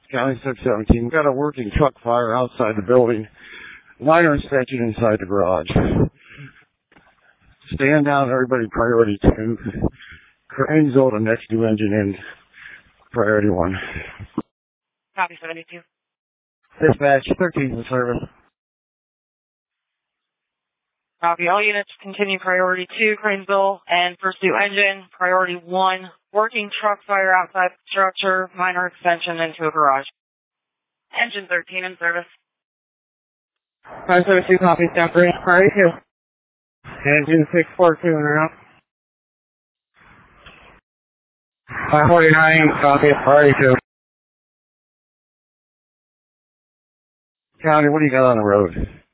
County 617. We've got a working truck fire outside the building. Minor inspection inside the garage. Stand down, everybody, priority 2. Cranes over next to engine in, priority 1. Copy 72. Dispatch 13 in service. Copy. All units continue priority 2, Cranesville and pursue engine. Priority 1, working truck fire outside the structure, minor extension into a garage. Engine 13 in service. 572 copies down 3, priority 2. Engine 642 in route. 549 copy, priority 2. County, what do you got on the road?